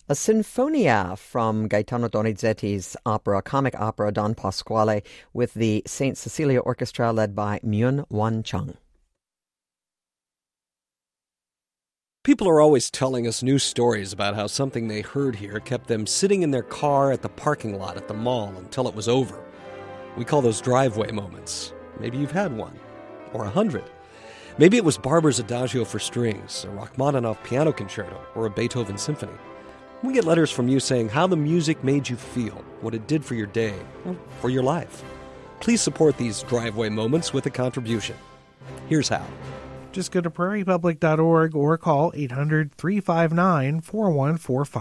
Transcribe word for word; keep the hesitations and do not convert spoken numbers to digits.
A sinfonia from Gaetano Donizetti's opera, comic opera Don Pasquale, with the Saint Cecilia Orchestra led by Myun Won Chung. People are always telling us new stories about how something they heard here kept them sitting in their car at the parking lot at the mall until it was over. We call those driveway moments. Maybe you've had one. Or a hundred. Maybe it was Barber's Adagio for strings, a Rachmaninoff piano concerto, or a Beethoven symphony. We get letters from you saying how the music made you feel, what it did for your day, or for your life. Please support these driveway moments with a contribution. Here's how. Just go to prairie public dot org or call eight hundred, three five nine, four one four five.